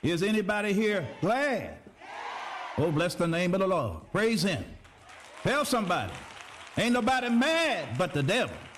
Is anybody here glad? Oh, bless the name of the Lord. Praise him. Tell somebody, ain't nobody mad but the devil.